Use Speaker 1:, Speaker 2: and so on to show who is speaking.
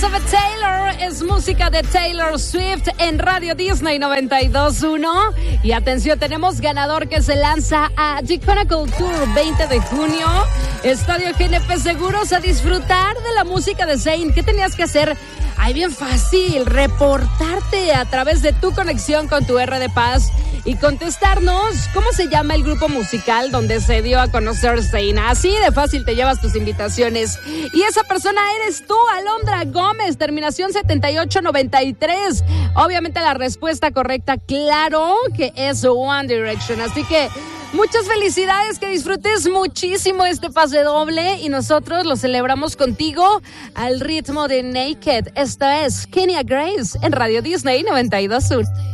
Speaker 1: Tears of a Taylor es música de Taylor Swift en Radio Disney 92.1. Y atención, tenemos ganador que se lanza a The Chronicle Tour 20 de junio. Estadio GNP Seguros, a disfrutar de la música de Zayn. ¿Qué tenías que hacer? Ay, bien fácil, reportarte a través de tu conexión con tu R de Paz y contestarnos cómo se llama el grupo musical donde se dio a conocer Zayn. Así de fácil te llevas tus invitaciones. Y esa persona eres tú, Alondra Gómez, terminación 7893. Obviamente la respuesta correcta, claro, que es One Direction. Así que muchas felicidades, que disfrutes muchísimo este pase doble y nosotros lo celebramos contigo al ritmo de Naked. Esto es Kenya Grace en Radio Disney 92.1.